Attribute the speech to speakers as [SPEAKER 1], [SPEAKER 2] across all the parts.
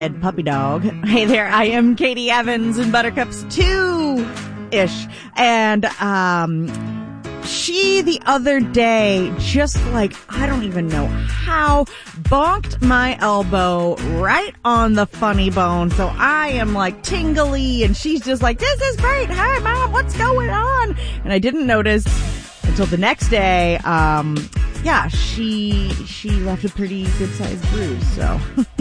[SPEAKER 1] puppy dog. Hey there, I am Katie Evans in Buttercup's 2-ish. And, she the other day, just like, I don't even know how, bonked my elbow right on the funny bone. So I am like tingly and she's just like, this is great. Hi, Mom, what's going on? And I didn't notice until the next day. Yeah, she left a pretty good sized bruise, so.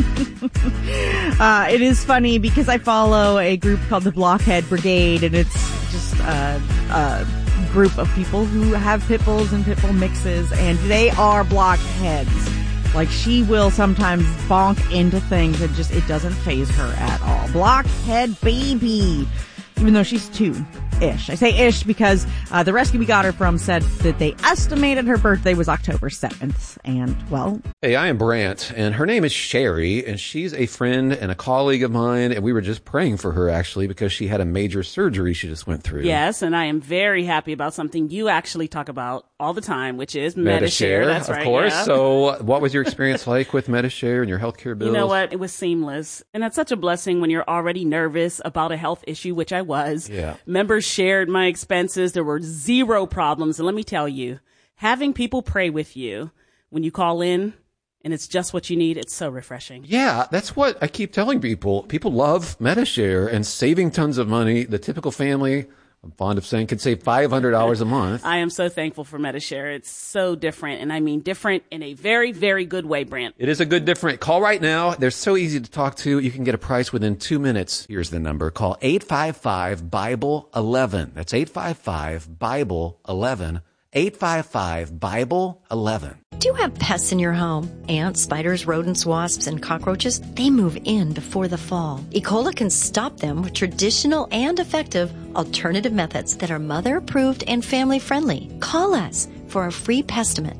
[SPEAKER 1] It is funny because I follow a group called the Blockhead Brigade, and it's just a group of people who have pit bulls and pit bull mixes, and they are blockheads. Like, she will sometimes bonk into things and just, it doesn't faze her at all. Blockhead baby. Even though she's 2-ish. I say ish because the rescue we got her from said that they estimated her birthday was October 7th. And, well...
[SPEAKER 2] Hey, I am Brant, and her name is Sherry, and she's a friend and a colleague of mine, and we were just praying for her, actually, because she had a major surgery she just went through.
[SPEAKER 3] Yes, and I am very happy about something you actually talk about all the time, which is Medi-Share. That's right,
[SPEAKER 2] of course.
[SPEAKER 3] Yeah.
[SPEAKER 2] So what was your experience like with Medi-Share and your healthcare bills?
[SPEAKER 3] You know what? It was seamless. And that's such a blessing when you're already nervous about a health issue, which I was.
[SPEAKER 2] Yeah.
[SPEAKER 3] Members shared my expenses. There were zero problems. And let me tell you, having people pray with you when you call in and it's just what you need, it's so refreshing.
[SPEAKER 2] Yeah, that's what I keep telling people. People love Medi-Share and saving tons of money. The typical family, I'm fond of saying, could save $500 a month.
[SPEAKER 3] I am so thankful for Medi-Share. It's so different, and I mean different in a very, very good way, Brant.
[SPEAKER 2] It is a good different. Call right now. They're so easy to talk to. You can get a price within 2 minutes. Here's the number. Call 855-BIBLE-11. That's 855-BIBLE-11. 855-BIBLE-11.
[SPEAKER 4] Do you have pests in your home? Ants, spiders, rodents, wasps, and cockroaches? They move in before the fall. E. coli can stop them with traditional and effective alternative methods that are mother-approved and family-friendly. Call us for a free pestimate,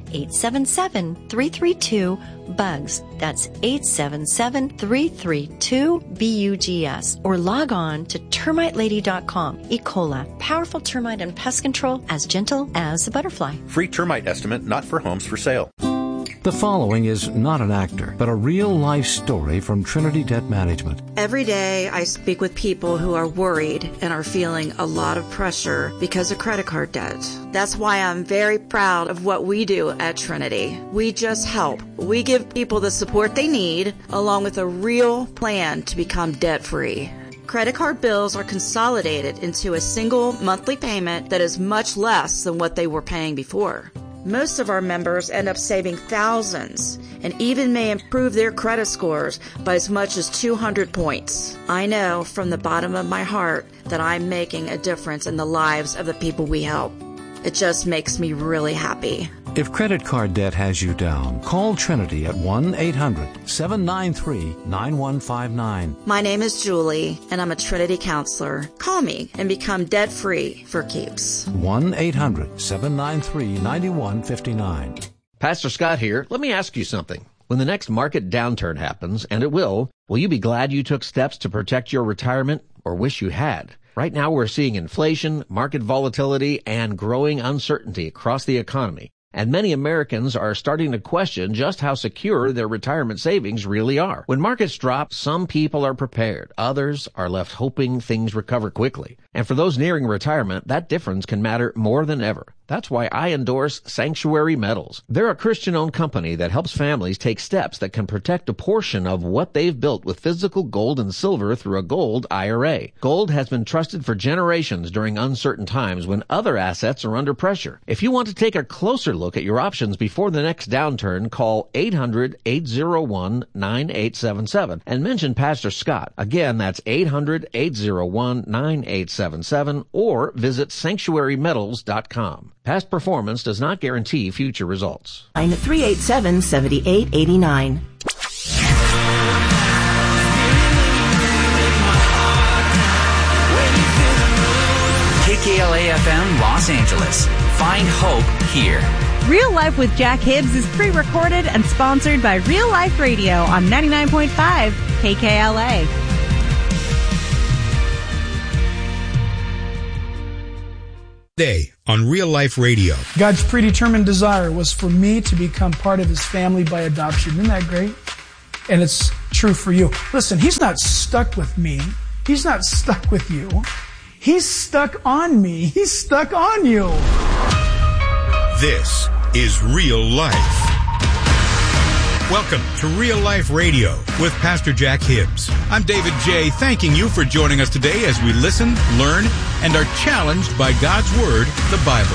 [SPEAKER 4] 877-332-BUGS. That's 877-332-BUGS. Or log on to termitelady.com. E. coli, powerful termite and pest control as gentle as a butterfly.
[SPEAKER 5] Free termite estimate, not for homes for sale.
[SPEAKER 6] The following is not an actor, but a real-life story from Trinity Debt Management.
[SPEAKER 7] Every day I speak with people who are worried and are feeling a lot of pressure because of credit card debt. That's why I'm very proud of what we do at Trinity. We just help. We give people the support they need, along with a real plan to become debt-free. Credit card bills are consolidated into a single monthly payment that is much less than what they were paying before. Most of our members end up saving thousands and even may improve their credit scores by as much as 200 points. I know from the bottom of my heart that I'm making a difference in the lives of the people we help. It just makes me really happy.
[SPEAKER 6] If credit card debt has you down, call Trinity at 1-800-793-9159.
[SPEAKER 7] My name is Julie, and I'm a Trinity counselor. Call me and become debt-free for keeps.
[SPEAKER 6] 1-800-793-9159.
[SPEAKER 8] Pastor Scott here. Let me ask you something. When the next market downturn happens, and it will you be glad you took steps to protect your retirement or wish you had? Right now we're seeing inflation, market volatility, and growing uncertainty across the economy. And many Americans are starting to question just how secure their retirement savings really are. When markets drop, some people are prepared. Others are left hoping things recover quickly. And for those nearing retirement, that difference can matter more than ever. That's why I endorse Sanctuary Metals. They're a Christian-owned company that helps families take steps that can protect a portion of what they've built with physical gold and silver through a gold IRA. Gold has been trusted for generations during uncertain times when other assets are under pressure. If you want to take a closer look at your options before the next downturn, call 800-801-9877 and mention Pastor Scott. Again, that's 800-801-9877 or visit sanctuarymetals.com. Past performance does not guarantee future results.
[SPEAKER 9] 387-7889.
[SPEAKER 10] KKLA-FM Los Angeles. Find hope here.
[SPEAKER 1] Real Life with Jack Hibbs is pre-recorded and sponsored by Real Life Radio on 99.5 KKLA.
[SPEAKER 11] Day on Real Life Radio.
[SPEAKER 12] God's predetermined desire was for me to become part of his family by adoption. Isn't that great? And it's
[SPEAKER 9] true for you. Listen, He's not stuck with me. He's not stuck with you. He's stuck on me. He's stuck on you.
[SPEAKER 11] This is Real Life. Welcome to Real Life Radio with Pastor Jack Hibbs. I'm David J. Thanking you for joining us today as we listen, learn, and are challenged by God's Word, the Bible.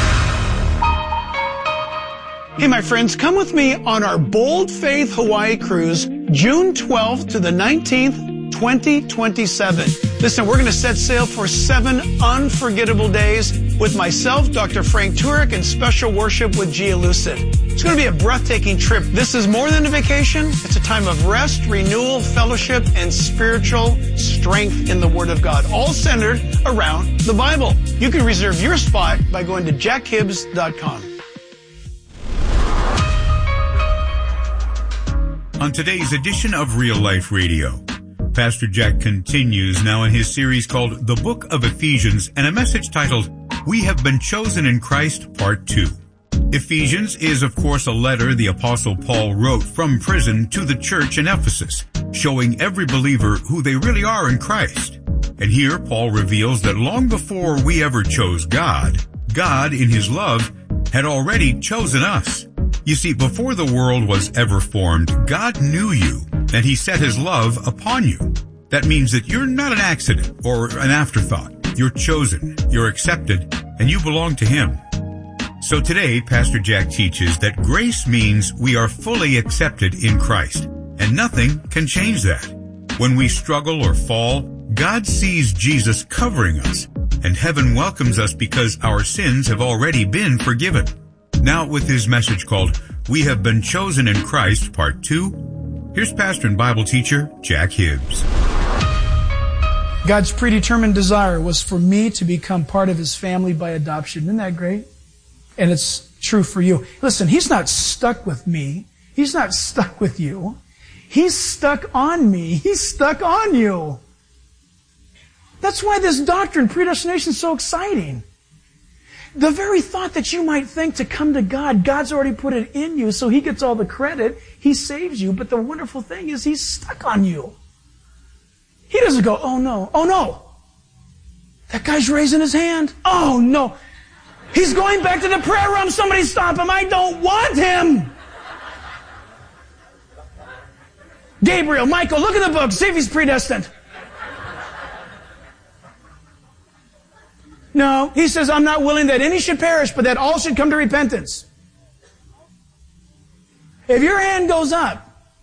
[SPEAKER 9] Hey, my friends, come with me on our Bold Faith Hawaii cruise, June 12th to the 19th, 2027. Listen, we're going to set sail for 7 unforgettable days with myself, Dr. Frank Turek, and special worship with Gia Lucid. It's going to be a breathtaking trip. This is more than a vacation. It's a time of rest, renewal, fellowship, and spiritual strength in the Word of God, all centered around the Bible. You can reserve your spot by going to jackhibbs.com.
[SPEAKER 11] On today's edition of Real Life Radio, Pastor Jack continues now in his series called The Book of Ephesians and a message titled, We Have Been Chosen in Christ, Part 2. Ephesians is, of course, a letter the Apostle Paul wrote from prison to the church in Ephesus, showing every believer who they really are in Christ. And here Paul reveals that long before we ever chose God, God, in His love, had already chosen us. You see, before the world was ever formed, God knew you, and He set His love upon you. That means that you're not an accident or an afterthought. You're chosen, you're accepted, and you belong to Him. So today, Pastor Jack teaches that grace means we are fully accepted in Christ, and nothing can change that. When we struggle or fall, God sees Jesus covering us, and heaven welcomes us because our sins have already been forgiven. Now with his message called, We Have Been Chosen in Christ, Part 2, here's pastor and Bible teacher Jack Hibbs.
[SPEAKER 9] God's predetermined desire was for me to become part of His family by adoption. Isn't that great? And it's true for you. Listen, He's not stuck with me. He's not stuck with you. He's stuck on me. He's stuck on you. That's why this doctrine, predestination, is so exciting. The very thought that you might think to come to God, God's already put it in you, so He gets all the credit. He saves you. But the wonderful thing is He's stuck on you. He doesn't go, oh no, that guy's raising his hand. Oh no, he's going back to the prayer room. Somebody stop him. I don't want him. Gabriel, Michael, look at the book. See if he's predestined. No, He says, I'm not willing that any should perish, but that all should come to repentance. If your hand goes up,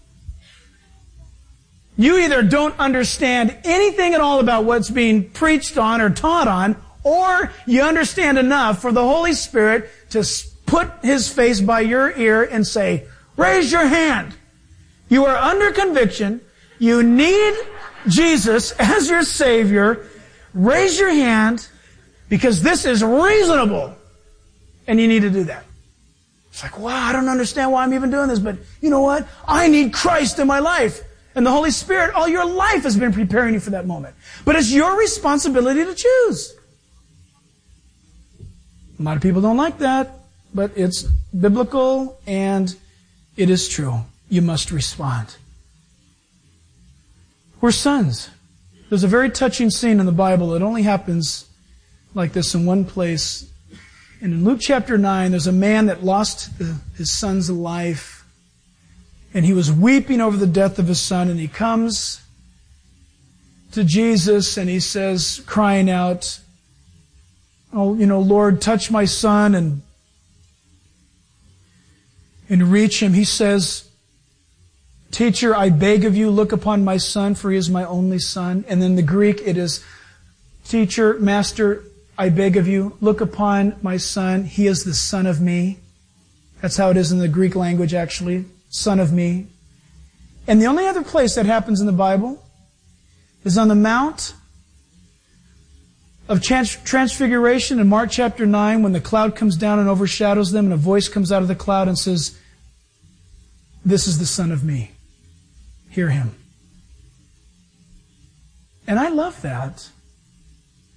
[SPEAKER 9] you either don't understand anything at all about what's being preached on or taught on, or you understand enough for the Holy Spirit to put His face by your ear and say, raise your hand. You are under conviction. You need Jesus as your Savior. Raise your hand because this is reasonable. And you need to do that. It's like, wow, I don't understand why I'm even doing this, but you know what? I need Christ in my life. And the Holy Spirit, all your life has been preparing you for that moment. But it's your responsibility to choose. A lot of people don't like that, but it's biblical and it is true. You must respond. We're sons. There's a very touching scene in the Bible that only happens like this in one place. And in Luke chapter 9, there's a man that lost his son's life. And he was weeping over the death of his son, and he comes to Jesus and he says, crying out, oh, Lord, touch my son and reach him. He says, Teacher, I beg of you, look upon my son, for he is my only son. And in the Greek it is, Teacher, Master, I beg of you, look upon my son. He is the son of me. That's how it is in the Greek language, actually. Son of me. And the only other place that happens in the Bible is on the Mount of Transfiguration in Mark chapter 9, when the cloud comes down and overshadows them, and a voice comes out of the cloud and says, this is the Son of me. Hear Him. And I love that.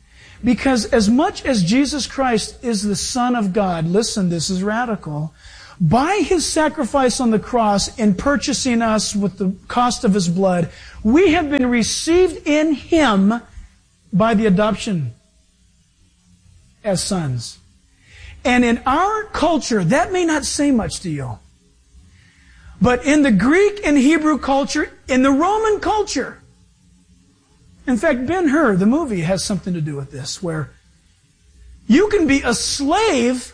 [SPEAKER 9] Because as much as Jesus Christ is the Son of God, listen, this is radical, By His sacrifice on the cross in purchasing us with the cost of His blood, we have been received in Him by the adoption as sons. And in our culture, that may not say much to you. But in the Greek and Hebrew culture, in the Roman culture, in fact, Ben-Hur, the movie, has something to do with this, where you can be a slave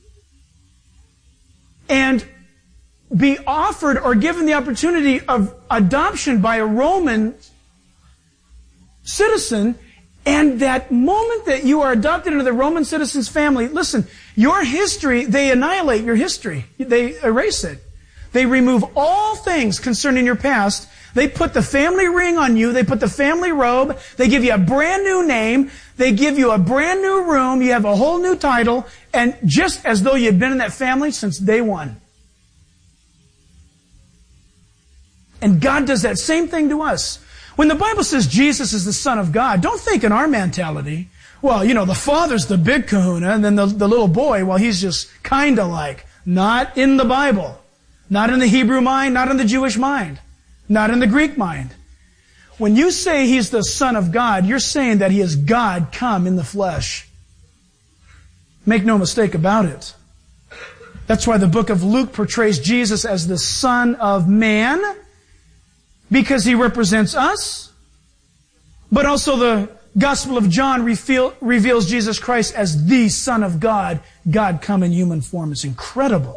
[SPEAKER 9] and be offered or given the opportunity of adoption by a Roman citizen, and that moment that you are adopted into the Roman citizen's family, listen, your history, they annihilate your history. They erase it. They remove all things concerning your past. They put the family ring on you. They put the family robe. They give you a brand new name. They give you a brand new room. You have a whole new title. And just as though you've been in that family since day one. And God does that same thing to us. When the Bible says Jesus is the Son of God, don't think in our mentality, well, you know, the Father's the big kahuna, and then the little boy, well, he's just kind of like. Not in the Bible. Not in the Hebrew mind, not in the Jewish mind. Not in the Greek mind. When you say He's the Son of God, you're saying that He is God come in the flesh. Make no mistake about it. That's why the book of Luke portrays Jesus as the Son of Man, because He represents us. But also the Gospel of John reveals Jesus Christ as the Son of God, God come in human form. It's incredible.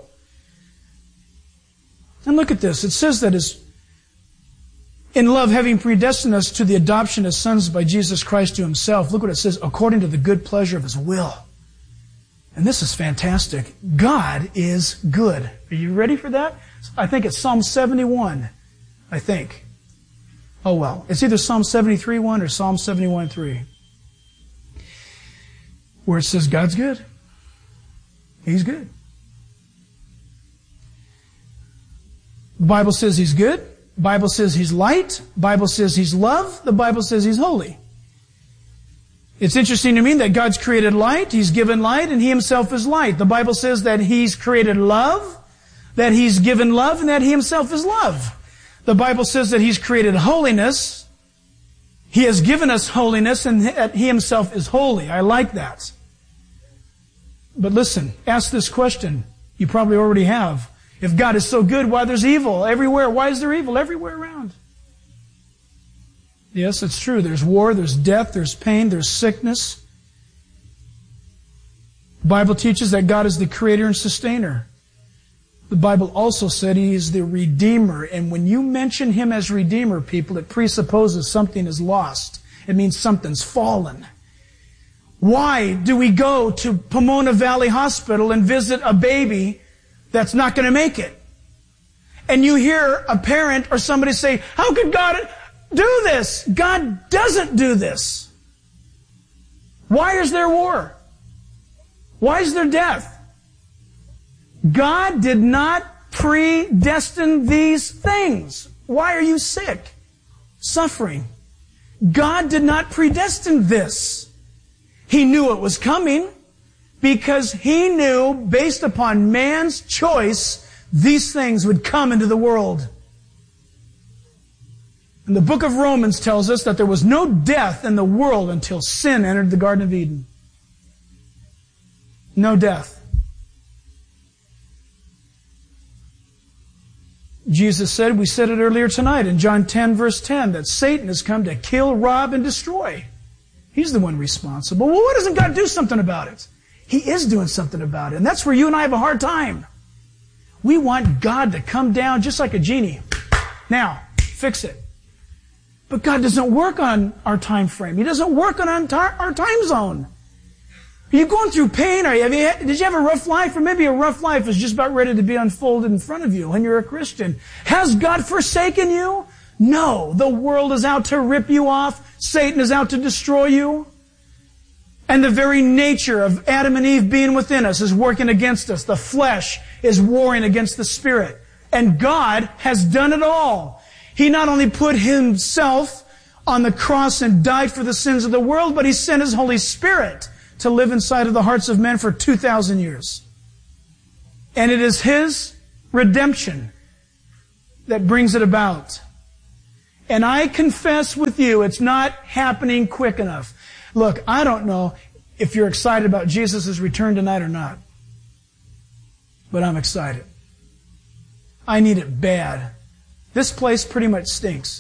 [SPEAKER 9] And look at this. It says that in love, having predestined us to the adoption as sons by Jesus Christ to Himself. Look what it says, according to the good pleasure of His will. And this is fantastic. God is good. Are you ready for that? I think it's Psalm 71. I think. Oh well. It's either Psalm 73:1 or Psalm 71:3. Where it says God's good. He's good. The Bible says He's good. The Bible says He's light. The Bible says He's love. The Bible says He's holy. It's interesting to me that God's created light, He's given light, and He Himself is light. The Bible says that He's created love, that He's given love, and that He Himself is love. The Bible says that He's created holiness, He has given us holiness, and that He Himself is holy. I like that. But listen, ask this question. You probably already have. If God is so good, why there's evil everywhere? Why is there evil everywhere around? Yes, it's true. There's war, there's death, there's pain, there's sickness. The Bible teaches that God is the creator and sustainer. The Bible also said He is the Redeemer. And when you mention Him as Redeemer, people, it presupposes something is lost. It means something's fallen. Why do we go to Pomona Valley Hospital and visit a baby that's not going to make it? And you hear a parent or somebody say, how could God do this? God doesn't do this. Why is there war? Why is there death? God did not predestine these things. Why are you sick? Suffering. God did not predestine this. He knew it was coming because He knew, based upon man's choice, these things would come into the world. And the book of Romans tells us that there was no death in the world until sin entered the Garden of Eden. No death. Jesus said, we said it earlier tonight in John 10 verse 10, that Satan has come to kill, rob, and destroy. He's the one responsible. Well, why doesn't God do something about it? He is doing something about it. And that's where you and I have a hard time. We want God to come down just like a genie. Now, fix it. But God doesn't work on our time frame. He doesn't work on our time zone. Are you going through pain? Did you have a rough life? Or maybe a rough life is just about ready to be unfolded in front of you and you're a Christian. Has God forsaken you? No. The world is out to rip you off. Satan is out to destroy you. And the very nature of Adam and Eve being within us is working against us. The flesh is warring against the spirit. And God has done it all. He not only put Himself on the cross and died for the sins of the world, but He sent His Holy Spirit to live inside of the hearts of men for 2,000 years. And it is His redemption that brings it about. And I confess with you, it's not happening quick enough. Look, I don't know if you're excited about Jesus' return tonight or not. But I'm excited. I need it bad. This place pretty much stinks.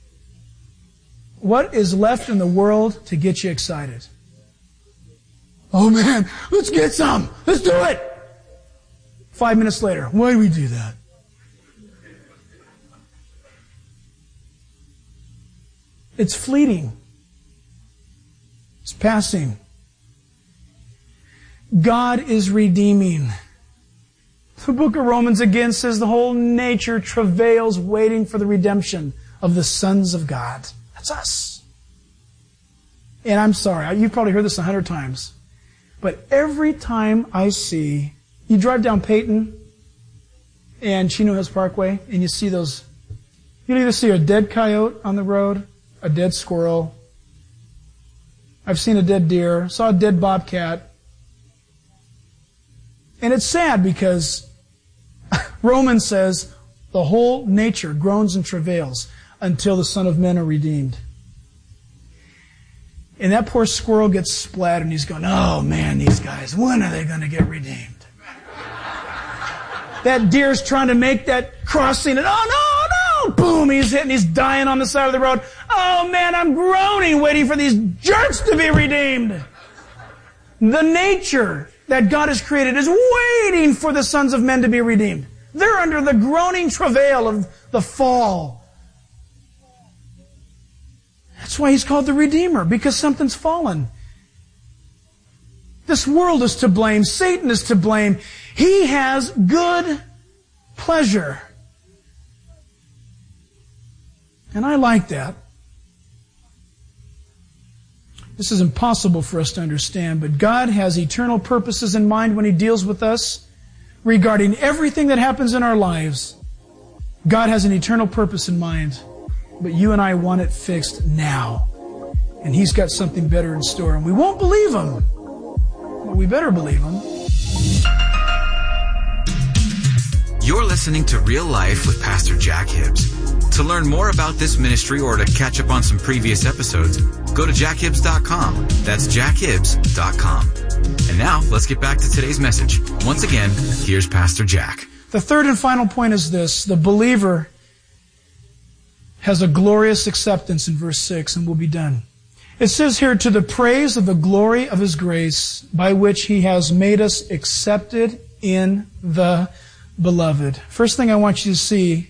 [SPEAKER 9] What is left in the world to get you excited? Oh man, let's get some. Let's do it. 5 minutes later, why do we do that? It's fleeting. It's passing. God is redeeming. The book of Romans again says the whole nature travails waiting for the redemption of the sons of God. That's us. And I'm sorry, you've probably heard this 100 times. But every time I see, you drive down Peyton and Chino Hills Parkway and you see those, you'll either see a dead coyote on the road, a dead squirrel. I've seen a dead deer, saw a dead bobcat. And it's sad because Romans says the whole nature groans and travails until the Son of Men are redeemed. And that poor squirrel gets splattered and he's going, oh man, these guys, when are they going to get redeemed? That deer's trying to make that crossing and oh no, boom, he's hitting, he's dying on the side of the road. Oh man, I'm groaning waiting for these jerks to be redeemed. The nature that God has created is waiting for the sons of men to be redeemed. They're under the groaning travail of the fall. That's why He's called the Redeemer, because something's fallen. This world is to blame. Satan is to blame. He has good pleasure. And I like that. This is impossible for us to understand, but God has eternal purposes in mind when He deals with us regarding everything that happens in our lives. God has an eternal purpose in mind, but you and I want it fixed now. And He's got something better in store, and we won't believe Him, but we better believe Him.
[SPEAKER 10] You're listening to Real Life with Pastor Jack Hibbs. To learn more about this ministry or to catch up on some previous episodes, go to jackhibbs.com. That's jackhibbs.com. And now, let's get back to today's message. Once again, here's Pastor Jack.
[SPEAKER 9] The third and final point is this. The believer has a glorious acceptance in verse 6, and we'll be done. It says here, to the praise of the glory of His grace, by which He has made us accepted in the Beloved. First thing I want you to see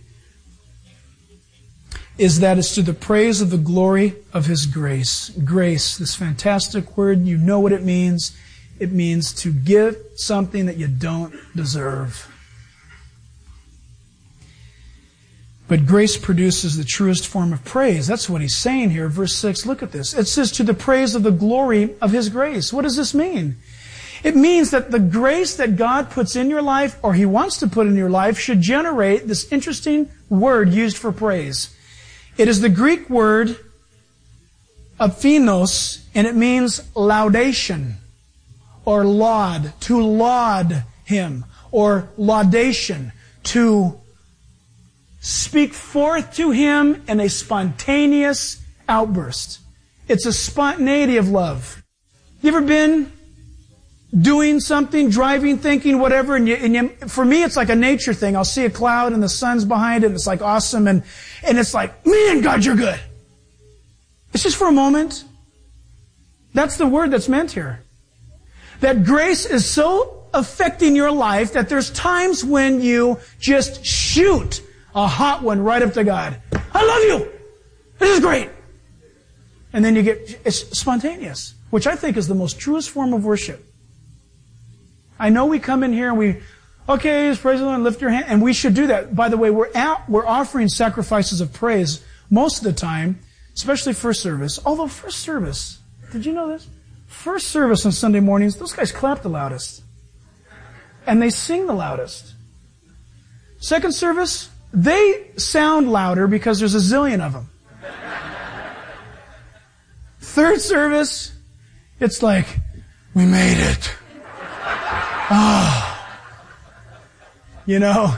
[SPEAKER 9] is that it's to the praise of the glory of His grace. Grace, this fantastic word, you know what it means. It means to give something that you don't deserve. But grace produces the truest form of praise. That's what he's saying here. Verse 6, look at this. It says, to the praise of the glory of His grace. What does this mean? It means that the grace that God puts in your life, or He wants to put in your life, should generate this interesting word used for praise. It is the Greek word aphinos, and it means laudation, or laud, to laud Him, or laudation, to speak forth to Him in a spontaneous outburst. It's a spontaneity of love. You ever been doing something, driving, thinking, whatever, and for me it's like a nature thing. I'll see a cloud and the sun's behind it and it's like awesome and it's like, man, God, you're good. It's just for a moment. That's the word that's meant here. That grace is so affecting your life that there's times when you just shoot a hot one right up to God. I love you. This is great. And then it's spontaneous, which I think is the most truest form of worship. I know we come in here and okay, praise the Lord, lift your hand, and we should do that. By the way, we're offering sacrifices of praise most of the time, especially first service. Although first service, did you know this? First service on Sunday mornings, those guys clap the loudest. And they sing the loudest. Second service, they sound louder because there's a zillion of them. Third service, it's like, we made it. Oh. You know?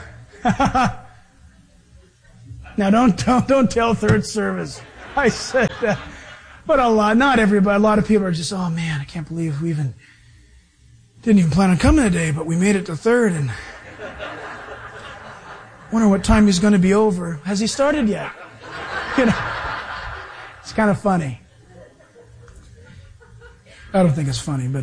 [SPEAKER 9] Now don't tell third service I said that. But not everybody, a lot of people are just, oh man, I can't believe we didn't even plan on coming today, but we made it to third, and wonder what time he's going to be over. Has he started yet? You know, it's kind of funny. I don't think it's funny, but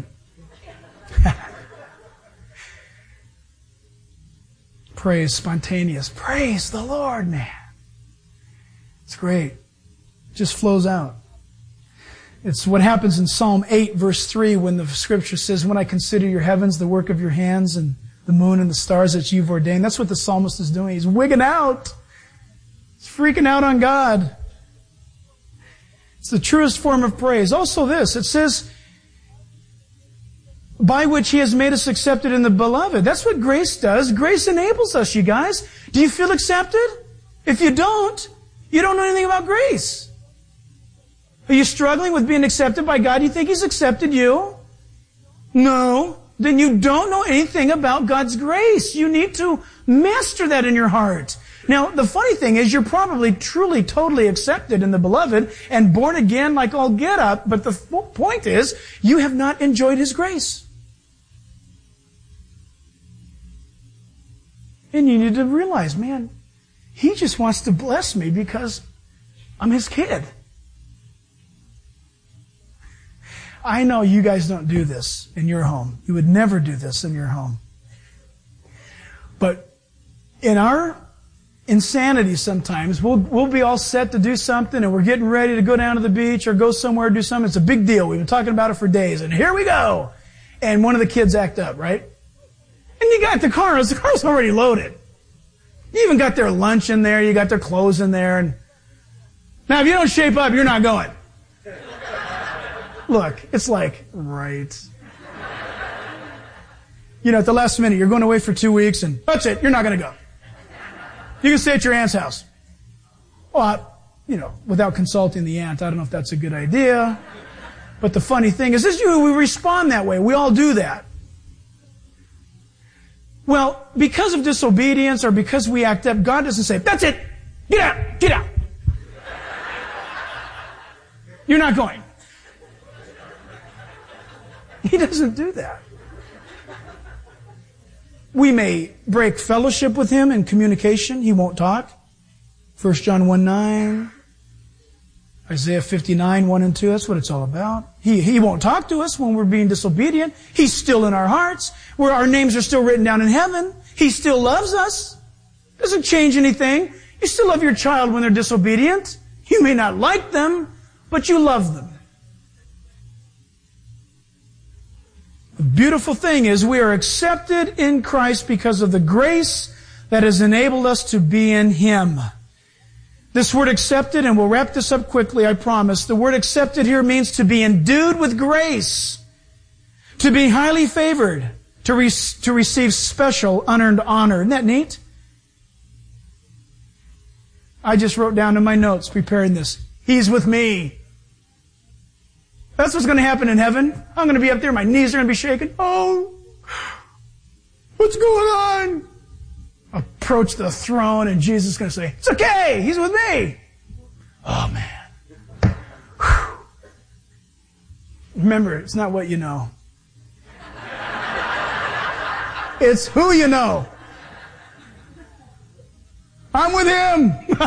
[SPEAKER 9] praise, spontaneous. Praise the Lord, man. It's great. It just flows out. It's what happens in Psalm 8, verse 3, when the scripture says, when I consider your heavens, the work of your hands, and the moon and the stars that you've ordained. That's what the psalmist is doing. He's wigging out. He's freaking out on God. It's the truest form of praise. Also this, it says, by which He has made us accepted in the Beloved. That's what grace does. Grace enables us, you guys. Do you feel accepted? If you don't know anything about grace. Are you struggling with being accepted by God? You think He's accepted you? No. Then you don't know anything about God's grace. You need to master that in your heart. Now, the funny thing is you're probably truly, totally accepted in the Beloved and born again like all get up, but the point is you have not enjoyed His grace. And you need to realize, man, He just wants to bless me because I'm His kid. I know you guys don't do this in your home. You would never do this in your home. But in our insanity sometimes, we'll be all set to do something and we're getting ready to go down to the beach or go somewhere, do something. It's a big deal. We've been talking about it for days and here we go. And one of the kids act up, right? And you got the car's already loaded. You even got their lunch in there, you got their clothes in there. And now if you don't shape up, you're not going. Look, it's like, right. You know, at the last minute, you're going away for 2 weeks and that's it, you're not going to go. You can stay at your aunt's house. Well, without consulting the aunt, I don't know if that's a good idea. But the funny thing is, we respond that way. We all do that. Well, because of disobedience or because we act up, God doesn't say, that's it, get out, get out. You're not going. He doesn't do that. We may break fellowship with Him in communication. He won't talk. 1 John 1:9, Isaiah 59, 1 and 2, that's what it's all about. He won't talk to us when we're being disobedient. He's still in our hearts, where our names are still written down in heaven. He still loves us. Doesn't change anything. You still love your child when they're disobedient. You may not like them, but you love them. The beautiful thing is we are accepted in Christ because of the grace that has enabled us to be in Him. This word accepted, and we'll wrap this up quickly, I promise. The word accepted here means to be endued with grace, to be highly favored, to receive special unearned honor. Isn't that neat? I just wrote down in my notes preparing this, He's with me. That's what's going to happen in heaven. I'm going to be up there, my knees are going to be shaking. Oh, what's going on? Approach the throne and Jesus is going to say, it's okay, He's with me. Oh man. Whew. Remember, it's not what you know. It's who you know. I'm with Him.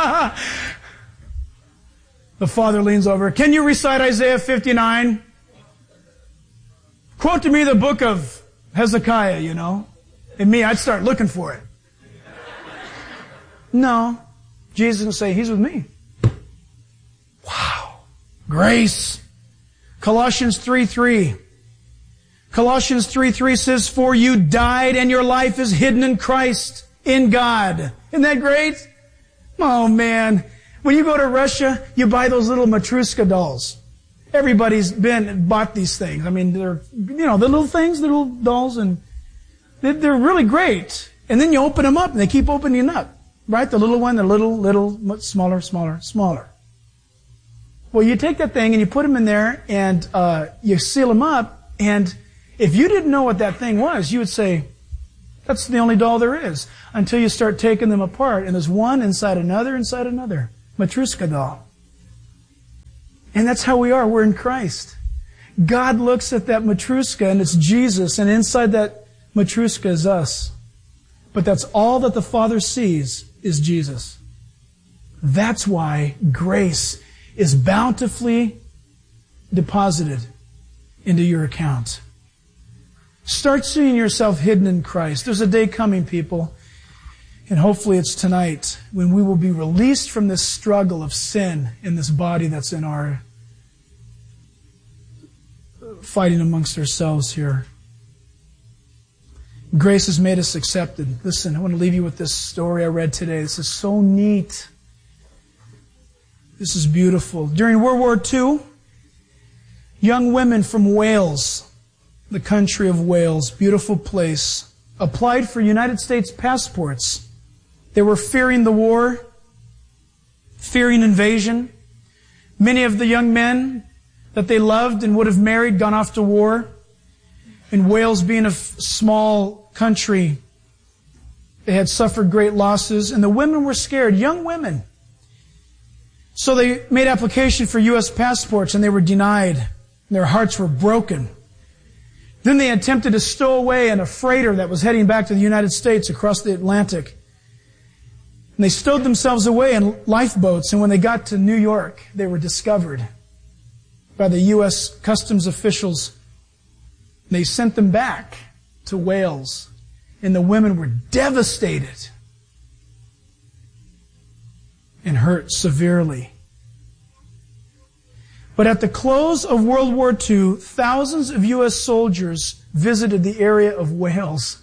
[SPEAKER 9] The father leans over. Can you recite Isaiah 59? Quote to me the book of Hezekiah, And me, I'd start looking for it. No. Jesus will say, He's with me. Wow. Grace. Colossians 3:3. Colossians 3:3 says, for you died and your life is hidden in Christ, in God. Isn't that great? Oh man. When you go to Russia, you buy those little Matryoshka dolls. Everybody's bought these things. I mean, they're, the little things, the little dolls, and they're really great. And then you open them up, and they keep opening up. Right? The little one, the little, much smaller, smaller, smaller. Well, you take that thing and you put them in there, and you seal them up, and if you didn't know what that thing was, you would say, That's the only doll there is. Until you start taking them apart, and there's one inside another, inside another. Matryoshka doll. And that's how we are. We're in Christ. God looks at that Matryoshka, and it's Jesus, and inside that Matryoshka is us. But that's all that the Father sees is Jesus. That's why grace is bountifully deposited into your account. Start seeing yourself hidden in Christ. There's a day coming, people, and hopefully it's tonight, when we will be released from this struggle of sin in this body that's in our fighting amongst ourselves here. Grace has made us accepted. Listen, I want to leave you with this story I read today. This is so neat. This is beautiful. During World War II, young women from Wales, the country of Wales, beautiful place, applied for United States passports. They were fearing the war, fearing invasion. Many of the young men that they loved and would have married gone off to war. And Wales being a small country, they had suffered great losses, and the women were scared, young women. So they made application for U.S. passports, and they were denied. And their hearts were broken. Then they attempted to stow away in a freighter that was heading back to the United States across the Atlantic. And they stowed themselves away in lifeboats, and when they got to New York, they were discovered by the U.S. customs officials. They sent them back to Wales, and the women were devastated and hurt severely. But at the close of World War II, thousands of U.S. soldiers visited the area of Wales.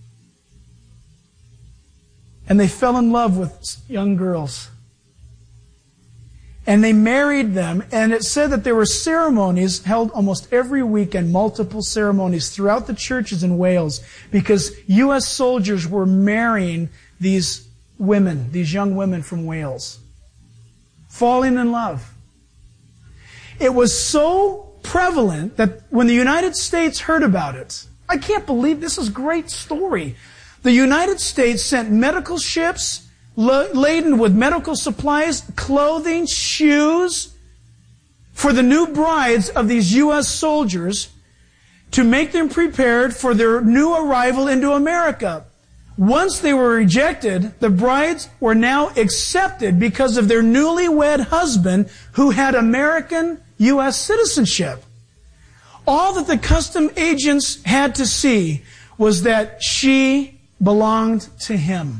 [SPEAKER 9] And they fell in love with young girls. And they married them, and it said that there were ceremonies held almost every weekend, multiple ceremonies throughout the churches in Wales, because U.S. soldiers were marrying these women, these young women from Wales, falling in love. It was so prevalent that when the United States heard about it, I can't believe this is a great story. The United States sent medical ships laden with medical supplies, clothing, shoes, for the new brides of these U.S. soldiers to make them prepared for their new arrival into America. Once they were rejected, the brides were now accepted because of their newlywed husband who had American U.S. citizenship. All that the custom agents had to see was that she belonged to him.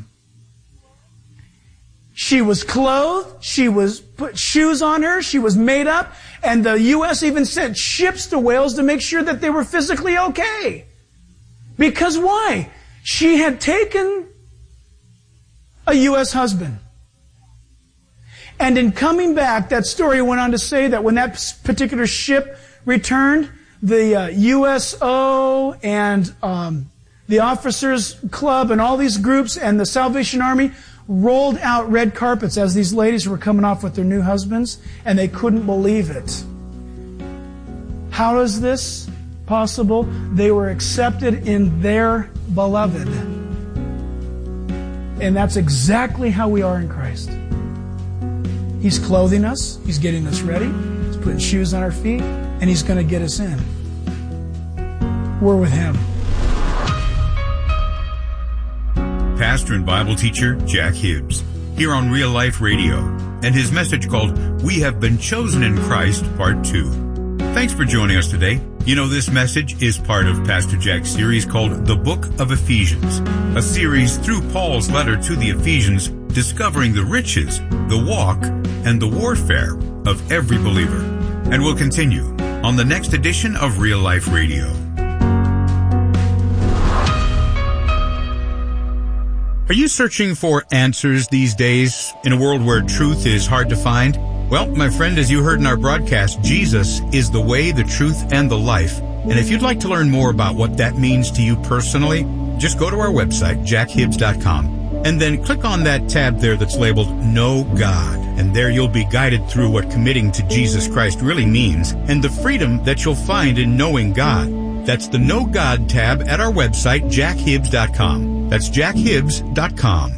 [SPEAKER 9] She was clothed, she was put shoes on her, she was made up, and the U.S. even sent ships to Wales to make sure that they were physically okay. Because why? She had taken a U.S. husband. And in coming back, that story went on to say that when that particular ship returned, the USO and the Officers Club and all these groups and the Salvation Army rolled out red carpets as these ladies were coming off with their new husbands, and they couldn't believe it. How is this possible? They were accepted in their beloved. And that's exactly how we are in Christ. He's clothing us, He's getting us ready, He's putting shoes on our feet, and He's going to get us in. We're with Him.
[SPEAKER 11] Pastor and Bible teacher Jack Hibbs, here on Real Life Radio, and his message called We Have Been Chosen in Christ, Part 2. Thanks for joining us today. You know, this message is part of Pastor Jack's series called The Book of Ephesians, a series through Paul's letter to the Ephesians, discovering the riches, the walk, and the warfare of every believer. And we'll continue on the next edition of Real Life Radio. Are you searching for answers these days in a world where truth is hard to find? Well, my friend, as you heard in our broadcast, Jesus is the way, the truth, and the life. And if you'd like to learn more about what that means to you personally, just go to our website, jackhibbs.com, and then click on that tab there that's labeled Know God. And there you'll be guided through what committing to Jesus Christ really means and the freedom that you'll find in knowing God. That's the No God tab at our website, jackhibbs.com. That's jackhibbs.com.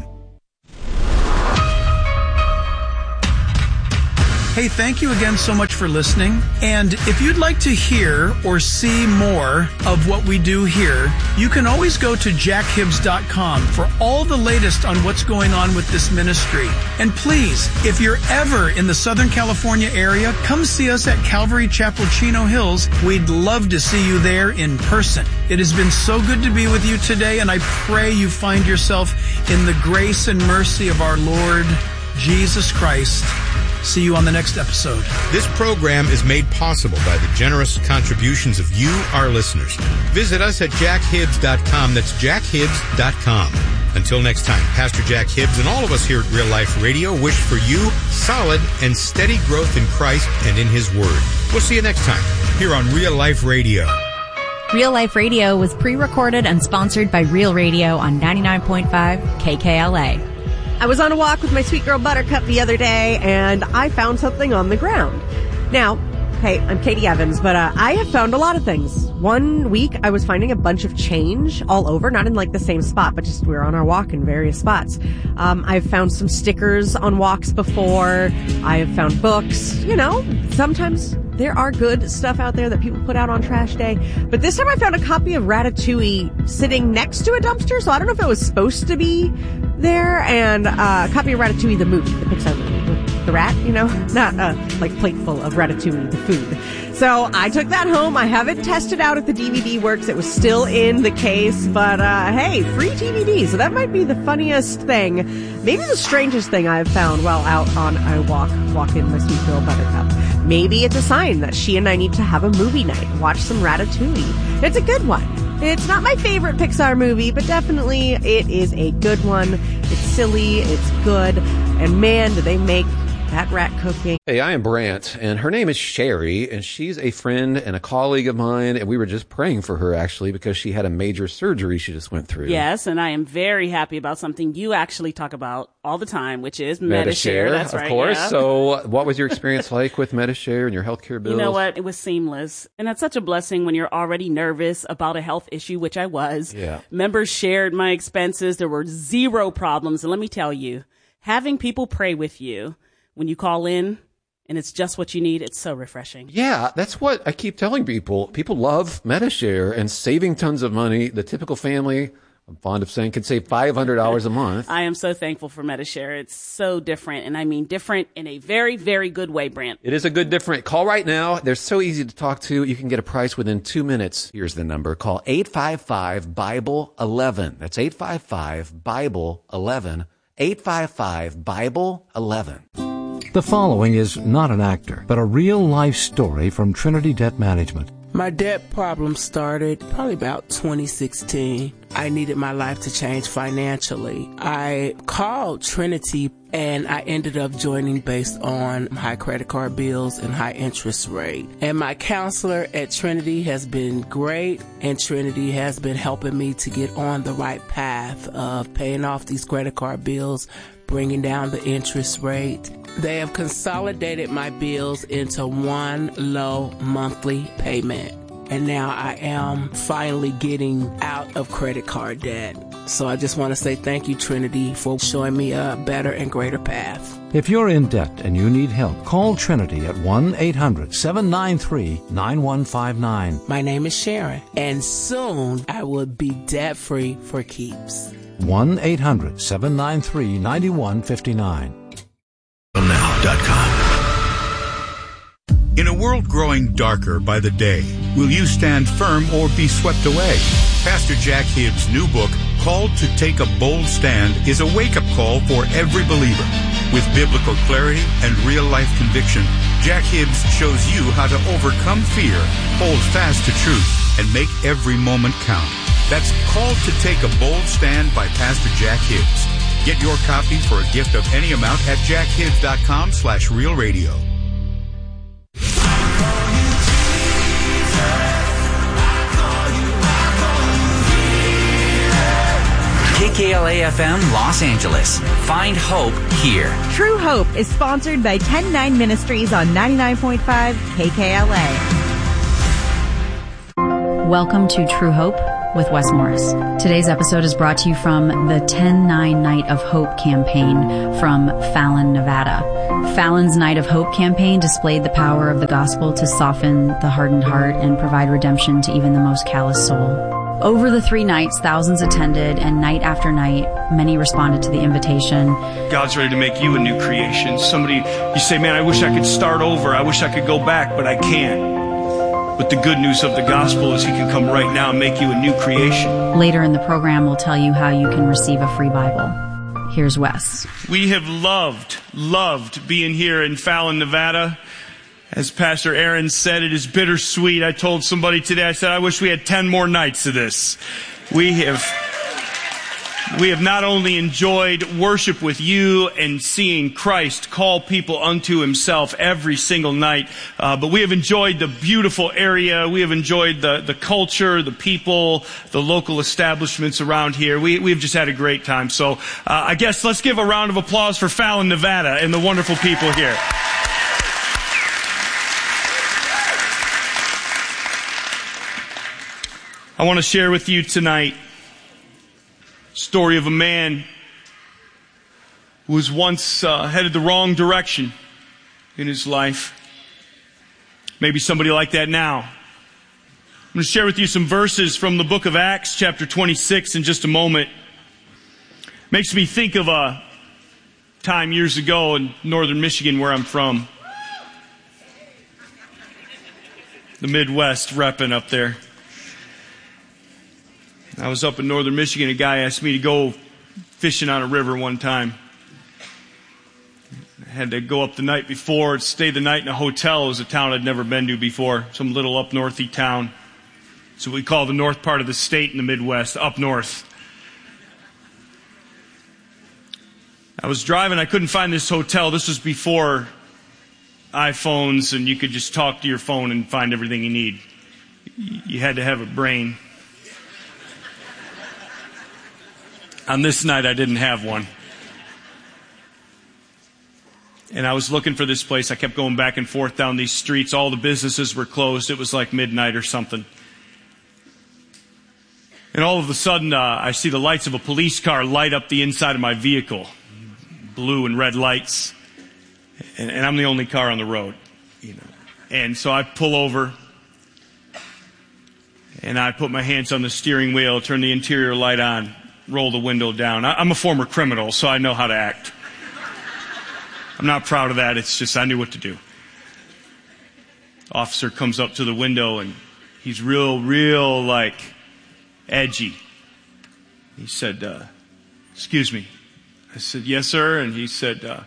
[SPEAKER 9] Hey, thank you again so much for listening. And if you'd like to hear or see more of what we do here, you can always go to jackhibbs.com for all the latest on what's going on with this ministry. And please, if you're ever in the Southern California area, come see us at Calvary Chapel, Chino Hills. We'd love to see you there in person. It has been so good to be with you today, and I pray you find yourself in the grace and mercy of our Lord Jesus Christ. See you on the next episode.
[SPEAKER 11] This program is made possible by the generous contributions of you, our listeners. Visit us at jackhibbs.com. That's jackhibbs.com. Until next time, Pastor Jack Hibbs and all of us here at Real Life Radio wish for you solid and steady growth in Christ and in His Word. We'll see you next time here on Real Life Radio.
[SPEAKER 12] Real Life Radio was pre-recorded and sponsored by Real Radio on 99.5 KKLA.
[SPEAKER 1] I was on a walk with my sweet girl Buttercup the other day, and I found something on the ground. Now, hey, I'm Katie Evans, but I have found a lot of things. One week, I was finding a bunch of change all over, not in like the same spot, but just we were on our walk in various spots. I've found some stickers on walks before. I have found books. You know, sometimes there are good stuff out there that people put out on trash day. But this time I found a copy of Ratatouille sitting next to a dumpster, so I don't know if it was supposed to be there, and a copy of Ratatouille, the movie, the Pixar movie, with the rat, you know, not like plateful of Ratatouille, the food. So I took that home. I haven't tested out if the DVD works. It was still in the case, but hey, free DVD, so that might be the funniest thing, maybe the strangest thing I've found while out on a walk in my sweet girl Buttercup. Maybe it's a sign that she and I need to have a movie night, watch some Ratatouille. It's a good one. It's not my favorite Pixar movie, but definitely it is a good one. It's silly, it's good, and man, do they make that rat cooking.
[SPEAKER 2] Hey, I am Brant, and her name is Sherry, and she's a friend and a colleague of mine, and we were just praying for her, actually, because she had a major surgery she just went through.
[SPEAKER 3] Yes, and I am very happy about something you actually talk about all the time, which is Medi-Share. That's right.
[SPEAKER 2] Of course.
[SPEAKER 3] Yeah.
[SPEAKER 2] So what was your experience like with Medi-Share and your healthcare bills?
[SPEAKER 3] You know what? It was seamless. And that's such a blessing when you're already nervous about a health issue, which I was.
[SPEAKER 2] Yeah.
[SPEAKER 3] Members shared my expenses. There were zero problems. And let me tell you, having people pray with you when you call in and it's just what you need, it's so refreshing.
[SPEAKER 2] Yeah, that's what I keep telling people. People love Medi-Share and saving tons of money. The typical family, I'm fond of saying, can save $500 a month.
[SPEAKER 3] I am so thankful for Medi-Share. It's so different, and I mean different in a very, very good way, Brant.
[SPEAKER 2] It is a good different. Call right now. They're so easy to talk to. You can get a price within 2 minutes. Here's the number. Call 855-BIBLE-11. That's 855-BIBLE-11. 855-BIBLE-11.
[SPEAKER 6] The following is not an actor, but a real-life story from Trinity Debt Management.
[SPEAKER 13] My debt problem started probably about 2016. I needed my life to change financially. I called Trinity and I ended up joining based on high credit card bills and high interest rate. And my counselor at Trinity has been great, and Trinity has been helping me to get on the right path of paying off these credit card bills, bringing down the interest rate. They have consolidated my bills into one low monthly payment. And now I am finally getting out of credit card debt. So I just want to say thank you, Trinity, for showing me a better and greater path.
[SPEAKER 6] If you're in debt and you need help, call Trinity at 1-800-793-9159.
[SPEAKER 13] My name is Sharon, and soon I will be debt-free for keeps.
[SPEAKER 6] 1-800-793-9159.
[SPEAKER 11] Now.com. In a world growing darker by the day, will you stand firm or be swept away? Pastor Jack Hibbs' new book, Called to Take a Bold Stand, is a wake-up call for every believer. With biblical clarity and real-life conviction, Jack Hibbs shows you how to overcome fear, hold fast to truth, and make every moment count. That's Called to Take a Bold Stand by Pastor Jack Hibbs. Get your copy for a gift of any amount at jackhibbs.com/realradio.
[SPEAKER 14] KKLA-FM Los Angeles. Find hope here.
[SPEAKER 1] True Hope is sponsored by 10-9 Ministries on 99.5 KKLA.
[SPEAKER 12] Welcome to True Hope with Wes Morris. Today's episode is brought to you from the 10-9 Night of Hope campaign from Fallon, Nevada. Fallon's Night of Hope campaign displayed the power of the gospel to soften the hardened heart and provide redemption to even the most callous soul. Over the 3 nights, thousands attended, and night after night, many responded to the invitation.
[SPEAKER 15] God's ready to make you a new creation. You say, man, I wish I could start over. I wish I could go back, but I can't. But the good news of the gospel is He can come right now and make you a new creation.
[SPEAKER 12] Later in the program, we'll tell you how you can receive a free Bible. Here's Wes.
[SPEAKER 15] We have loved being here in Fallon, Nevada. As Pastor Aaron said, it is bittersweet. I told somebody today, I said, I wish we had 10 more nights of this. We have not only enjoyed worship with you and seeing Christ call people unto Himself every single night, but we have enjoyed the beautiful area. We have enjoyed the culture, the people, the local establishments around here. We've just had a great time. So I guess let's give a round of applause for Fallon, Nevada and the wonderful people here. I want to share with you tonight a story of a man who was once headed the wrong direction in his life. Maybe somebody like that now. I'm going to share with you some verses from the book of Acts, chapter 26, in just a moment. Makes me think of a time years ago in northern Michigan, where I'm from. The Midwest repping up there. I was up in northern Michigan. A guy asked me to go fishing on a river one time. I had to go up the night before, stay the night in a hotel. It was a town I'd never been to before, some little up northy town. So we call the north part of the state in the Midwest, up north. I was driving, I couldn't find this hotel. This was before iPhones and you could just talk to your phone and find everything you need. You had to have a brain. On this night, I didn't have one. And I was looking for this place. I kept going back and forth down these streets. All the businesses were closed. It was like midnight or something. And all of a sudden, I see the lights of a police car light up the inside of my vehicle. Blue and red lights. And I'm the only car on the road. And so I pull over. And I put my hands on the steering wheel, turn the interior light on. Roll the window down. I'm a former criminal, so I know how to act. I'm not proud of that. It's just I knew what to do. Officer comes up to the window and he's real like edgy. He said, excuse me. I said, yes, sir. And he said, do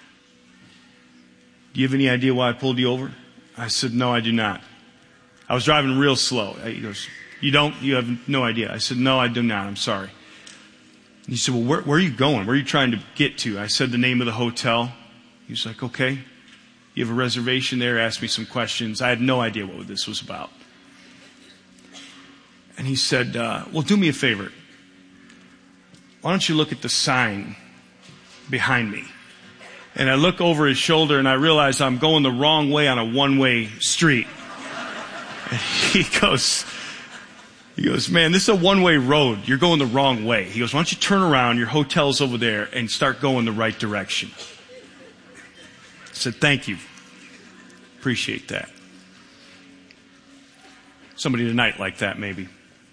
[SPEAKER 15] you have any idea why I pulled you over? I said, no, I do not. I was driving real slow. He goes, you don't? You have no idea. I said, no, I do not. I'm sorry. He said, well, where are you going? Where are you trying to get to? I said the name of the hotel. He was like, okay. You have a reservation there? Asked me some questions. I had no idea what this was about. And he said, well, do me a favor. Why don't you look at the sign behind me? And I look over his shoulder and I realize I'm going the wrong way on a one-way street. And he goes, man, this is a one-way road. You're going the wrong way. He goes, why don't you turn around, your hotel's over there, and start going the right direction. I said, thank you. Appreciate that. Somebody tonight like that, maybe.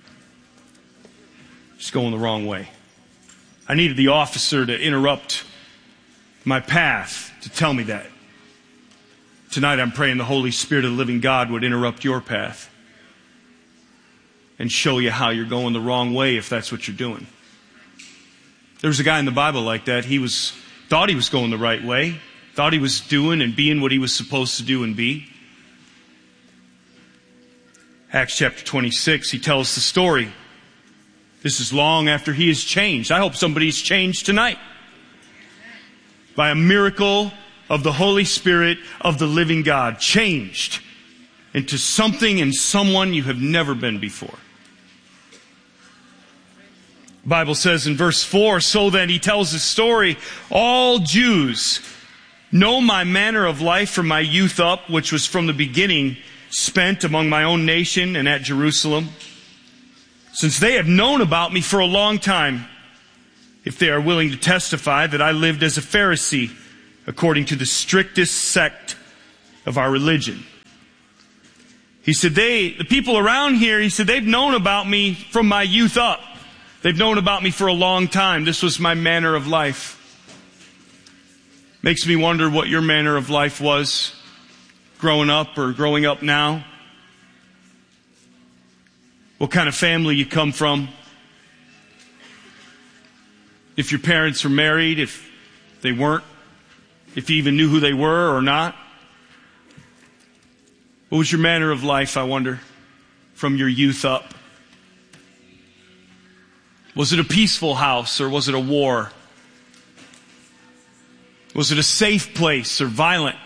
[SPEAKER 15] Just going the wrong way. I needed the officer to interrupt my path to tell me that. Tonight I'm praying the Holy Spirit of the living God would interrupt your path and show you how you're going the wrong way if that's what you're doing. There was a guy in the Bible like that. He thought he was going the right way, thought he was doing and being what he was supposed to do and be. Acts chapter 26, he tells the story. This is long after he has changed. I hope somebody's changed tonight. By a miracle of the Holy Spirit of the living God. Changed into something and someone you have never been before. The Bible says in verse 4, so then he tells the story, all Jews know my manner of life from my youth up, which was from the beginning, spent among my own nation and at Jerusalem, since they have known about me for a long time, if they are willing to testify that I lived as a Pharisee according to the strictest sect of our religion. He said, the people around here, he said, they've known about me from my youth up. They've known about me for a long time. This was my manner of life. Makes me wonder what your manner of life was growing up or growing up now. What kind of family you come from. If your parents were married, if they weren't, if you even knew who they were or not. What was your manner of life, I wonder, from your youth up? Was it a peaceful house or was it a war? Was it a safe place or violent?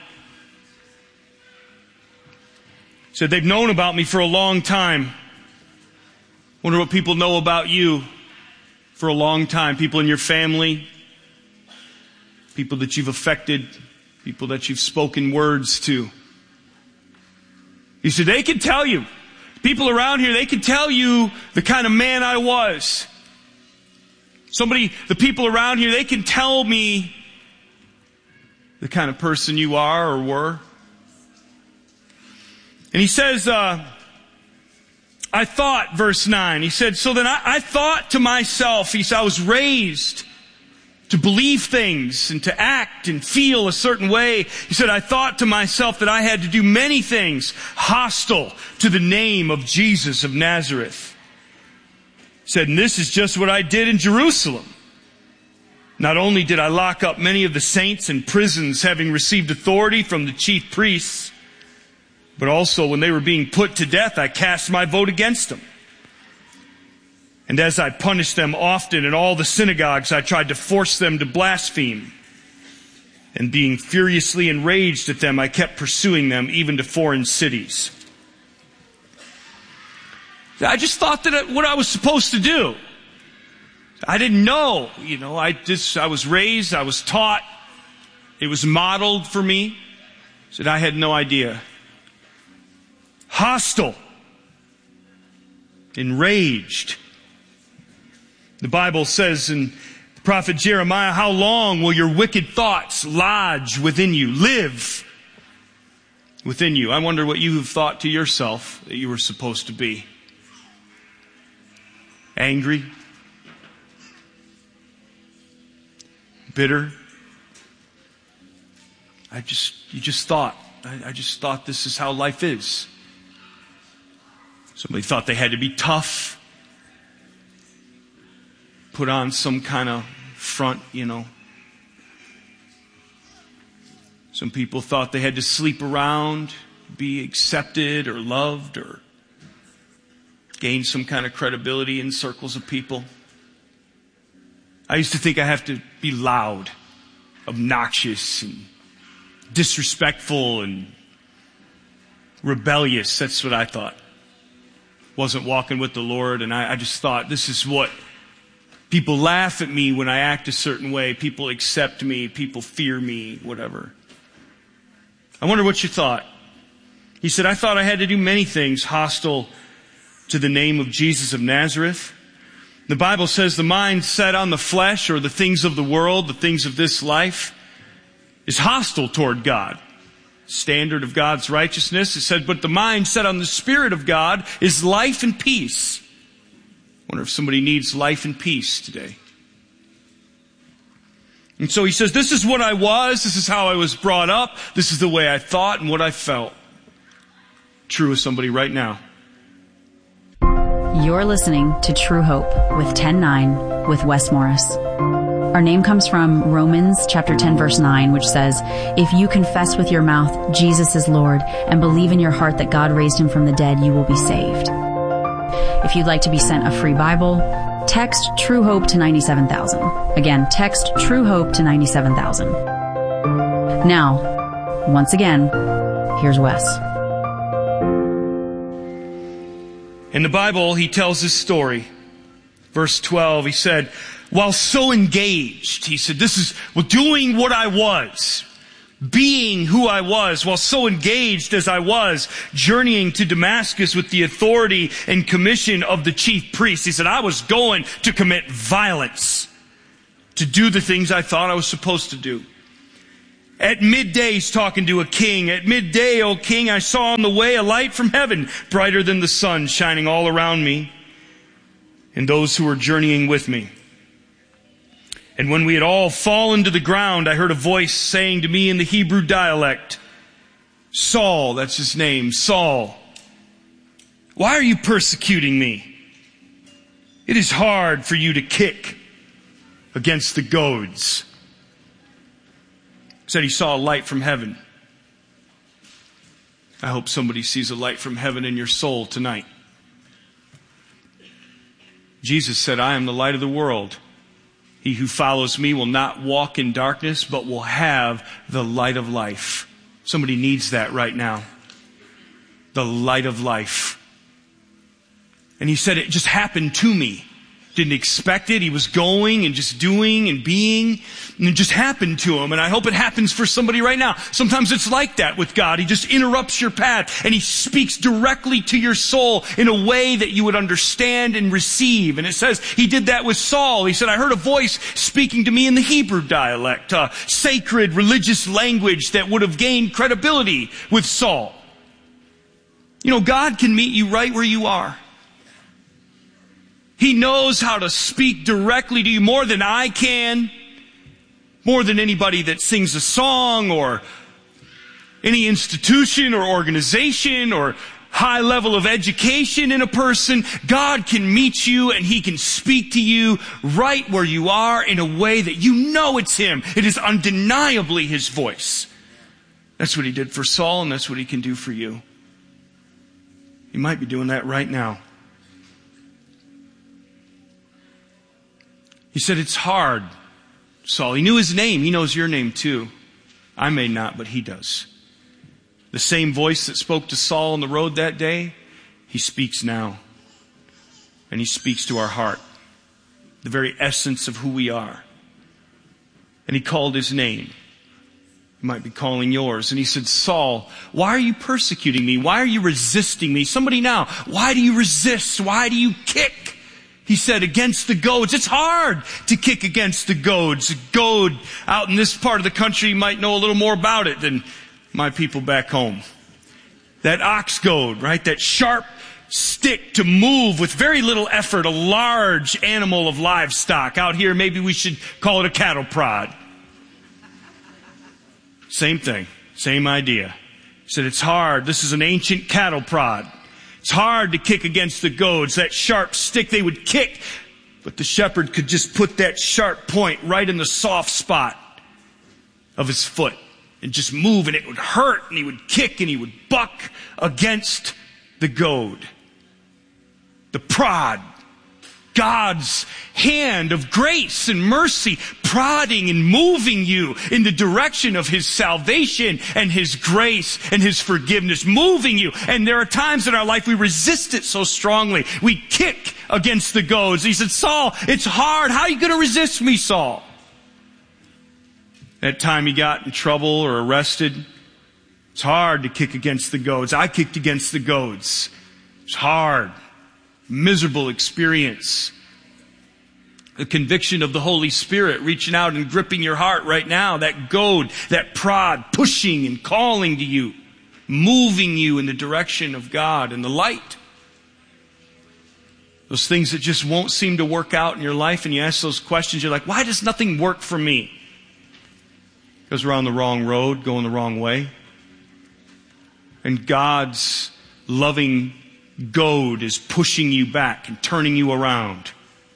[SPEAKER 15] Said they've known about me for a long time. Wonder what people know about you for a long time. People in your family, people that you've affected, people that you've spoken words to. He said, they can tell you, people around here, they can tell you the kind of man I was. The people around here, they can tell me the kind of person you are or were. And he says, I thought, verse 9, he said, so then I thought to myself, he said, I was raised to believe things and to act and feel a certain way. He said, I thought to myself that I had to do many things hostile to the name of Jesus of Nazareth. He said, and this is just what I did in Jerusalem. Not only did I lock up many of the saints in prisons, having received authority from the chief priests, but also when they were being put to death, I cast my vote against them. And as I punished them often in all the synagogues, I tried to force them to blaspheme. And being furiously enraged at them, I kept pursuing them even to foreign cities. I just thought that what I was supposed to do. I didn't know, I was raised, I was taught, it was modeled for me. Said I had no idea. Hostile. Enraged. The Bible says in the prophet Jeremiah, how long will your wicked thoughts lodge within you, live within you? I wonder what you have thought to yourself that you were supposed to be. Angry? Bitter? I just thought this is how life is. Somebody thought they had to be tough. Put on some kind of front, Some people thought they had to sleep around, be accepted or loved or gain some kind of credibility in circles of people. I used to think I have to be loud, obnoxious, and disrespectful and rebellious. That's what I thought. Wasn't walking with the Lord, and I just thought, this is what people laugh at me when I act a certain way. People accept me. People fear me, whatever. I wonder what you thought. He said, I thought I had to do many things hostile to the name of Jesus of Nazareth. The Bible says the mind set on the flesh or the things of the world, the things of this life, is hostile toward God. Standard of God's righteousness. It said, but the mind set on the Spirit of God is life and peace. I wonder if somebody needs life and peace today. And so he says, this is what I was. This is how I was brought up. This is the way I thought and what I felt. True of somebody right now.
[SPEAKER 12] You're listening to True Hope with 10-9 with Wes Morris. Our name comes from Romans chapter 10 verse 9, which says, if you confess with your mouth Jesus is Lord and believe in your heart that God raised him from the dead, you will be saved. If you'd like to be sent a free Bible, text True Hope to 97,000. Again, text True Hope to 97,000. Now, once again, here's Wes.
[SPEAKER 15] In the Bible, he tells this story. Verse 12, he said, while so engaged, he said, doing what I was, being who I was, while so engaged as I was, journeying to Damascus with the authority and commission of the chief priest. He said, I was going to commit violence, to do the things I thought I was supposed to do. At midday, he's talking to a king. At midday, O king, I saw on the way a light from heaven, brighter than the sun, shining all around me and those who were journeying with me. And when we had all fallen to the ground, I heard a voice saying to me in the Hebrew dialect, Saul, that's his name, Saul, why are you persecuting me? It is hard for you to kick against the goads. He said he saw a light from heaven. I hope somebody sees a light from heaven in your soul tonight. Jesus said, I am the light of the world. He who follows me will not walk in darkness, but will have the light of life. Somebody needs that right now. The light of life. And he said, it just happened to me. Didn't expect it. He was going and just doing and being, and it just happened to him. And I hope it happens for somebody right now. Sometimes it's like that with God. He just interrupts your path and he speaks directly to your soul in a way that you would understand and receive. And it says he did that with Saul. He said, I heard a voice speaking to me in the Hebrew dialect, a sacred religious language that would have gained credibility with Saul. You know, God can meet you right where you are. He knows how to speak directly to you more than I can, more than anybody that sings a song or any institution or organization or high level of education in a person. God can meet you and he can speak to you right where you are in a way that you know it's him. It is undeniably his voice. That's what he did for Saul, and that's what he can do for you. He might be doing that right now. He said, it's hard, Saul. He knew his name. He knows your name too. I may not, but he does. The same voice that spoke to Saul on the road that day, he speaks now. And he speaks to our heart, the very essence of who we are. And he called his name. He might be calling yours. And he said, Saul, why are you persecuting me? Why are you resisting me? Somebody now, why do you resist? Why do you kick? He said, against the goads. It's hard to kick against the goads. A goad out in this part of the country, you might know a little more about it than my people back home. That ox goad, right? That sharp stick to move with very little effort, a large animal of livestock. Out here, maybe we should call it a cattle prod. Same thing, same idea. He said, it's hard. This is an ancient cattle prod. It's hard to kick against the goads. That sharp stick they would kick, but the shepherd could just put that sharp point right in the soft spot of his foot and just move, and it would hurt, and he would kick and he would buck against the goad. The prod. God's hand of grace and mercy prodding and moving you in the direction of his salvation and his grace and his forgiveness, moving you. And there are times in our life we resist it so strongly. We kick against the goads. He said, Saul, it's hard. How are you going to resist me, Saul? That time he got in trouble or arrested, it's hard to kick against the goads. I kicked against the goads. It's hard. Miserable experience. The conviction of the Holy Spirit reaching out and gripping your heart right now. That goad, that prod, pushing and calling to you, moving you in the direction of God and the light. Those things that just won't seem to work out in your life, and you ask those questions, you're like, why does nothing work for me? Because we're on the wrong road, going the wrong way. And God's loving goad is pushing you back and turning you around.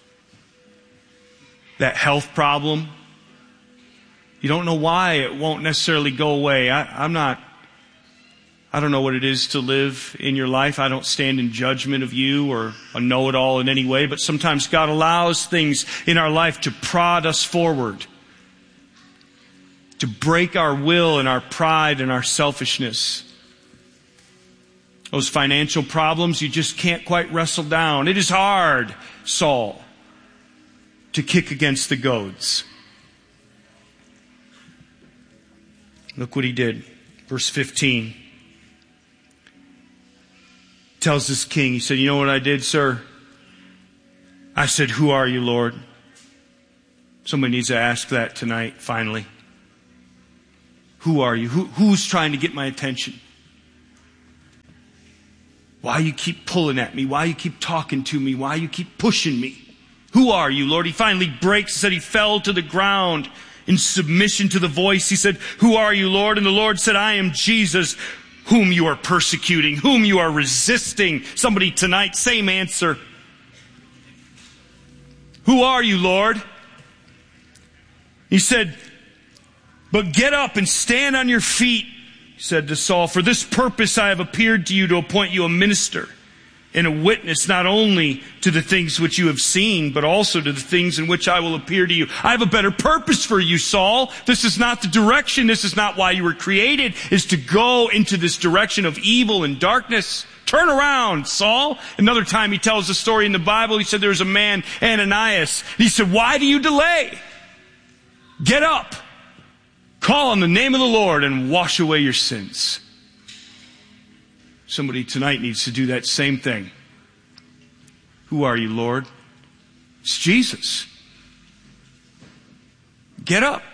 [SPEAKER 15] That health problem, you don't know why it won't necessarily go away. I don't know what it is to live in your life. I don't stand in judgment of you or a know-it-all in any way, but sometimes God allows things in our life to prod us forward, to break our will and our pride and our selfishness. Those financial problems you just can't quite wrestle down. It is hard, Saul, to kick against the goads. Look what he did. Verse 15. Tells this king, he said, you know what I did, sir? I said, who are you, Lord? Somebody needs to ask that tonight, finally. Who are you? Who's trying to get my attention? Why you keep pulling at me? Why you keep talking to me? Why you keep pushing me? Who are you, Lord? He finally breaks, said he fell to the ground in submission to the voice. He said, who are you, Lord? And the Lord said, I am Jesus, whom you are persecuting, whom you are resisting. Somebody tonight, same answer. Who are you, Lord? He said, but get up and stand on your feet, he said to Saul. For this purpose I have appeared to you, to appoint you a minister and a witness, not only to the things which you have seen, but also to the things in which I will appear to you. I have a better purpose for you, Saul. This is not the direction. This is not why you were created, is to go into this direction of evil and darkness. Turn around, Saul. Another time he tells a story in the Bible. He said there was a man, Ananias. And he said, why do you delay? Get up. Call on the name of the Lord and wash away your sins. Somebody tonight needs to do that same thing. Who are you, Lord? It's Jesus. Get up.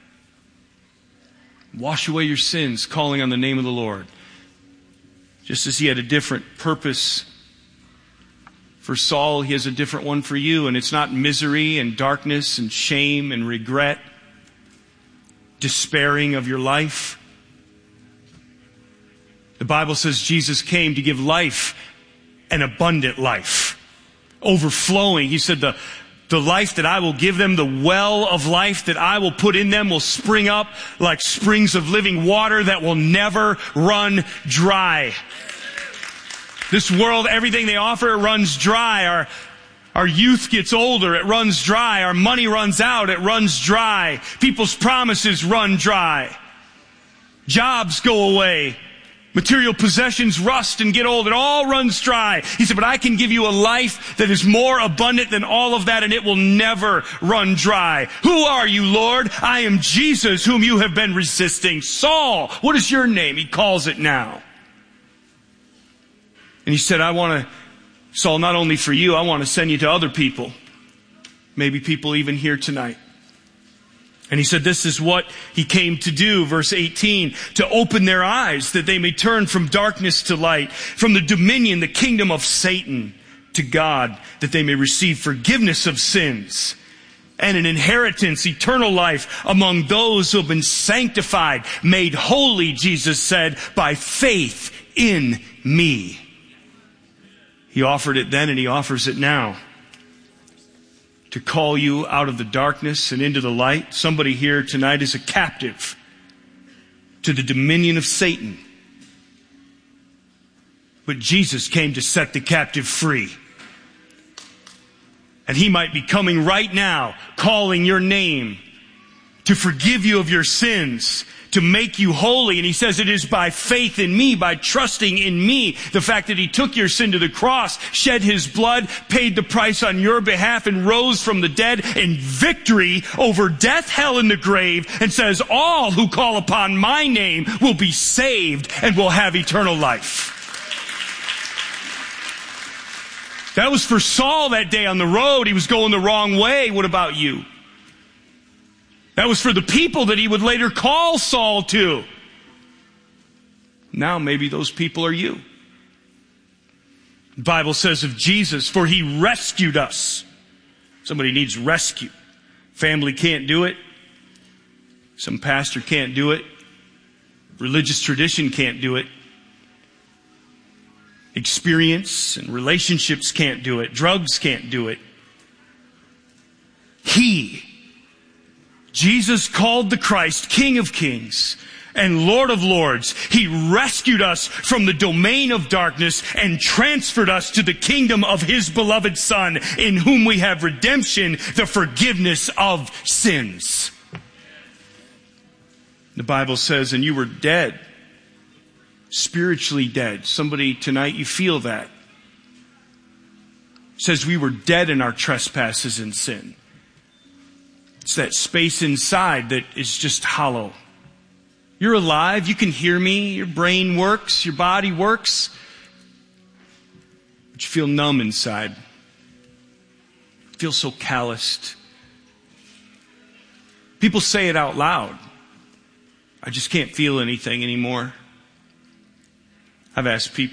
[SPEAKER 15] Wash away your sins, calling on the name of the Lord. Just as he had a different purpose for Saul, he has a different one for you. And it's not misery and darkness and shame and regret, despairing of your life. The Bible says Jesus came to give life, an abundant life, overflowing. He said the life that I will give them, the well of life that I will put in them will spring up like springs of living water that will never run dry. This world, everything they offer, it runs dry. Our youth gets older, it runs dry. Our money runs out, it runs dry. People's promises run dry. Jobs go away. Material possessions rust and get old. It all runs dry. He said, but I can give you a life that is more abundant than all of that, and it will never run dry. Who are you, Lord? I am Jesus, whom you have been resisting. Saul, what is your name? He calls it now. And he said, Saul, not only for you, I want to send you to other people. Maybe people even here tonight. And he said this is what he came to do, verse 18, to open their eyes that they may turn from darkness to light, from the dominion, the kingdom of Satan to God, that they may receive forgiveness of sins and an inheritance, eternal life among those who have been sanctified, made holy, Jesus said, by faith in me. He offered it then and he offers it now. To call you out of the darkness and into the light. Somebody here tonight is a captive to the dominion of Satan. But Jesus came to set the captive free. And he might be coming right now, calling your name to forgive you of your sins, to make you holy. And he says it is by faith in me, by trusting in me. The fact that he took your sin to the cross, shed his blood, paid the price on your behalf, and rose from the dead in victory over death, hell, and the grave, and says all who call upon my name will be saved and will have eternal life. That was for Saul that day on the road. He was going the wrong way. What about you? That was for the people that he would later call Saul to. Now maybe those people are you. The Bible says of Jesus, for he rescued us. Somebody needs rescue. Family can't do it. Some pastor can't do it. Religious tradition can't do it. Experience and relationships can't do it. Drugs can't do it. Jesus called the Christ King of Kings and Lord of Lords. He rescued us from the domain of darkness and transferred us to the kingdom of his beloved Son, in whom we have redemption, the forgiveness of sins. The Bible says, and you were dead, spiritually dead. Somebody tonight, you feel that. It says we were dead in our trespasses and sin. It's that space inside that is just hollow. You're alive. You can hear me. Your brain works. Your body works. But you feel numb inside. You feel so calloused. People say it out loud. I just can't feel anything anymore. I've asked people